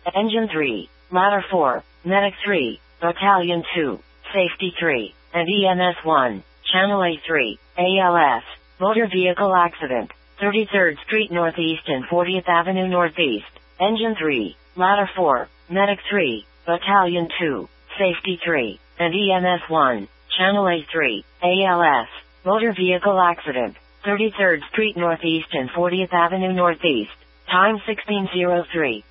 Engine 3, Ladder 4, Medic 3, Battalion 2, Safety 3, and EMS 1, Channel A3, ALS, Motor Vehicle Accident, 33rd Street Northeast and 40th Avenue Northeast. Engine 3, Ladder 4, Medic 3, Battalion 2, Safety 3, and EMS 1, Channel A3, ALS, Motor Vehicle Accident, 33rd Street Northeast and 40th Avenue Northeast. Time 16:03.